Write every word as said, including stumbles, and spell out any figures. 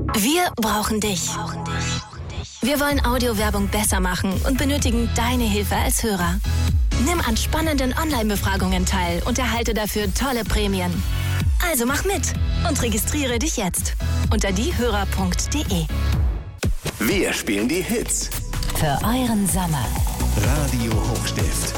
Wir brauchen dich. Wir wollen Audiowerbung besser machen und benötigen deine Hilfe als Hörer. Nimm an spannenden Online-Befragungen teil und erhalte dafür tolle Prämien. Also mach mit und registriere dich jetzt unter diehörer punkt de. Wir spielen die Hits für euren Sommer. Radio Hochstift.